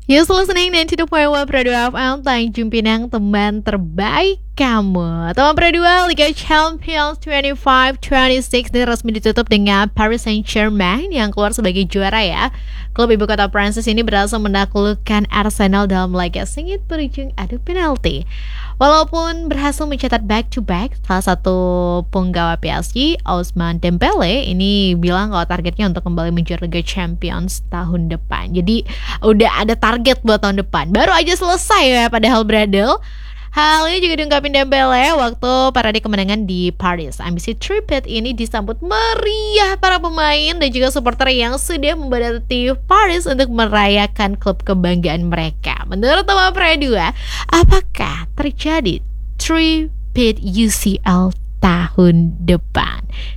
You listening to the point one Pro 2 FM Tanjung Pinang, teman terbaik kamu. Teman Pro 2, Liga Champions 25-26 ini resmi ditutup dengan Paris Saint-Germain yang keluar sebagai juara ya. Klub ibu kota Prancis ini berhasil menaklukkan Arsenal dalam laga sengit berujung adu penalti. Walaupun berhasil mencetak back-to-back, salah satu penggawa PSG, Ousmane Dembélé, ini bilang kalau targetnya untuk kembali menjuarai Liga Champions tahun depan. Jadi udah ada target buat tahun depan. Baru aja selesai ya padahal Bradel. Hal ini juga diungkapin Dembélé waktu parade kemenangan di Paris. Ambisi triplet ini disambut meriah para pemain dan juga supporter yang sudah membadati Paris untuk merayakan klub kebanggaan mereka. Menurut teman Pro 2, apakah terjadi triplet UCL tahun depan?